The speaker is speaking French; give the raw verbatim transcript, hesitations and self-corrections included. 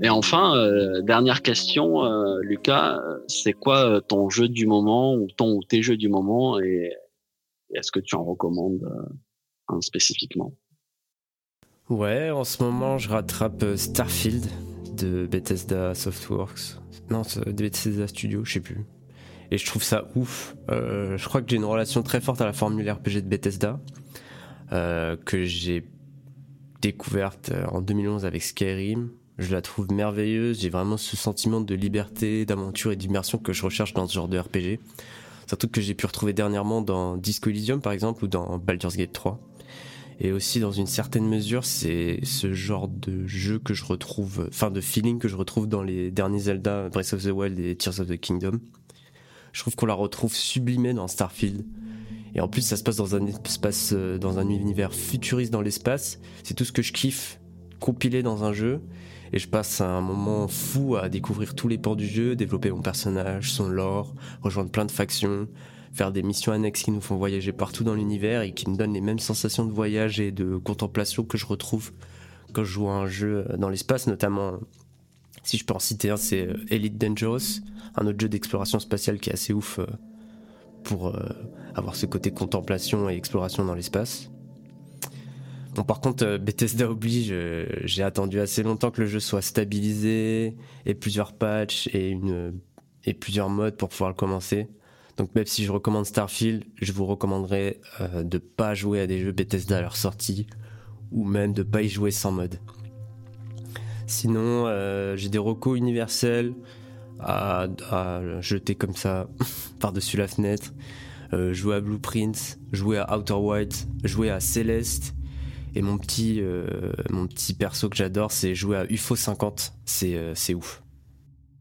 Et enfin, euh, dernière question, euh, Lucas, euh, c'est quoi euh, ton jeu du moment ou ton ou tes jeux du moment et est-ce que tu en recommandes euh, un spécifiquement? Ouais, en ce moment, je rattrape euh, Starfield de Bethesda Softworks. Non, c'est de Bethesda Studio, je sais plus. Et je trouve ça ouf. Euh, je crois que j'ai une relation très forte à la formule R P G de Bethesda, euh, que j'ai découverte euh, en deux mille onze avec Skyrim. Je la trouve merveilleuse. J'ai vraiment ce sentiment de liberté, d'aventure et d'immersion que je recherche dans ce genre de R P G. C'est un truc que j'ai pu retrouver dernièrement dans Disco Elysium, par exemple, ou dans Baldur's Gate trois. Et aussi, dans une certaine mesure, c'est ce genre de jeu que je retrouve, enfin de feeling que je retrouve dans les derniers Zelda, Breath of the Wild et Tears of the Kingdom. Je trouve qu'on la retrouve sublimée dans Starfield. Et en plus, ça se passe dans un espace, euh, dans un univers futuriste dans l'espace. C'est tout ce que je kiffe, compilé dans un jeu. Et je passe un moment fou à découvrir tous les pans du jeu, développer mon personnage, son lore, rejoindre plein de factions, faire des missions annexes qui nous font voyager partout dans l'univers et qui me donnent les mêmes sensations de voyage et de contemplation que je retrouve quand je joue à un jeu dans l'espace, notamment, si je peux en citer un, c'est Elite Dangerous, un autre jeu d'exploration spatiale qui est assez ouf pour euh, avoir ce côté contemplation et exploration dans l'espace. Bon, par contre, euh, Bethesda oblige, euh, j'ai attendu assez longtemps que le jeu soit stabilisé, et plusieurs patchs et, une, et plusieurs modes pour pouvoir le commencer. Donc même si je recommande Starfield, je vous recommanderais euh, de pas jouer à des jeux Bethesda à leur sortie, ou même de pas y jouer sans mode. Sinon, euh, j'ai des recos universels à, à jeter comme ça par-dessus la fenêtre. Euh, jouer à Blueprint, jouer à Outer Wilds, jouer à Celeste. Et mon petit, euh, mon petit perso que j'adore, c'est jouer à U F O cinquante. C'est, euh, c'est ouf.